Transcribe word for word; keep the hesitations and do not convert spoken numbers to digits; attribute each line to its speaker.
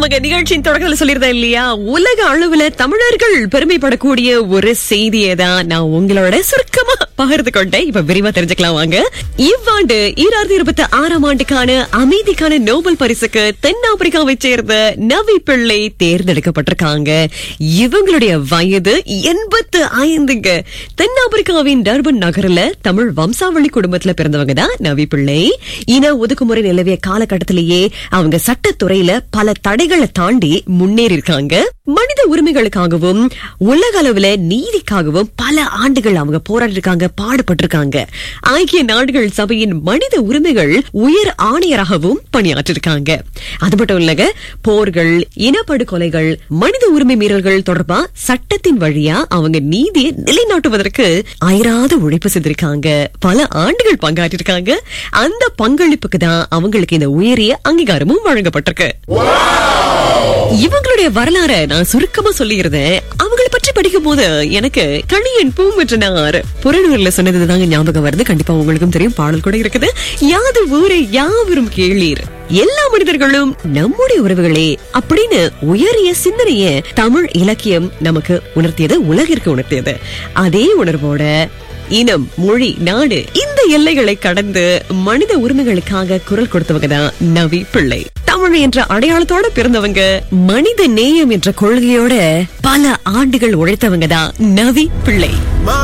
Speaker 1: ஆமாங்க, நிகழ்ச்சியின் தொடக்கத்துல சொல்லியிருந்தேன் இல்லையா, உலக அளவுல தமிழர்கள் பெருமைப்படக்கூடிய ஒரு செய்தியை தான் நான் உங்களோட சுருக்கமா பகிர்ந்து கொண்டேன். இப்ப விரிவா தெரிஞ்சுக்கலாம் வாங்க. இவ்வாண்டு ஈராயிரத்தி இருபத்தி ஆறாம் ஆண்டுக்கான அமைதிக்கான நோபல் பரிசுக்கு தென்னாப்பிரிக்காவை சேர்ந்த நவி பிள்ளை தேர்ந்தெடுக்கப்பட்டிருக்காங்க. இவங்களுடைய வயது எண்பத்து ஐந்துங்க. தென்னாப்பிரிக்காவின் டர்பன் நகர்ல தமிழ் வம்சாவளி குடும்பத்துல பிறந்தவங்க தான் நவி பிள்ளை. இன ஒதுக்குமுறை நிலவிய காலகட்டத்திலேயே அவங்க சட்டத்துறையில பல தடைகளை தாண்டி முன்னேறி இருக்காங்க. மனித உரிமைகளுக்காகவும் உலக அளவுல நீதிக்காகவும் பல ஆண்டுகள் அவங்க போராடி இருக்காங்க, பாடுபட்டிருக்காங்க. ஐக்கிய நாடுகள் சபையின் மனித உரிமைகள் உயர் ஆணையராகவும் பணியாற்றிருக்காங்க. அது மட்டும் இல்லங்க, போர்கள், இனப்படுகொலைகள், மனித உரிமை மீறல்கள் தொடர்பா சட்டத்தின் வழியா அவங்க நீதியை நிலைநாட்டுவதற்கு அயராத உழைப்பு செய்திருக்காங்க. பல ஆண்டுகள் பங்காற்றிருக்காங்க. அந்த பங்களிப்புக்கு தான் அவங்களுக்கு இந்த உயரிய அங்கீகாரமும் வழங்கப்பட்டிருக்கு. இவங்களுடைய வரலாறு நான் சுருக்கமா சொல்லியிருந்தேன். அவங்களை பற்றி படிக்கும் போது எனக்கு கணியன் பூமற்றனார் புறநூர்ல சொன்னதுதாங்க ஞாபகம் வருது. கண்டிப்பா உங்களுக்கும் தெரியும், பாடல் கூட இருக்குது. யாது ஊரே யாவரும் கேளீர், எல்லா மனிதர்களும் நம்முடைய உறவுகளே அப்படின்னு உயரிய சிந்தனைய தமிழ் இலக்கியம் நமக்கு உணர்த்தியது, உலகிற்கு உணர்த்தியது. அதே உணர்வோட இனம், மொழி, நாடு இந்த எல்லைகளை கடந்து மனித உரிமைகளுக்காக குரல் கொடுத்தவங்க தான் நவி பிள்ளை. தமிழ் என்ற அடையாளத்தோட பிறந்தவங்க, மனித நேயம் என்ற கொள்கையோட பல ஆண்டுகள் உழைத்தவங்க தான் நவி பிள்ளை.